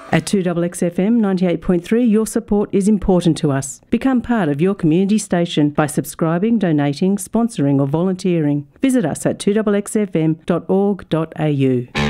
At 2XXFM 98.3, your support is important to us. Become part of your community station by subscribing, donating, sponsoring or volunteering. Visit us at 2XXFM.org.au.